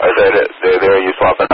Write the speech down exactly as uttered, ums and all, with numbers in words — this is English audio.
Is that it? They're there and you swap it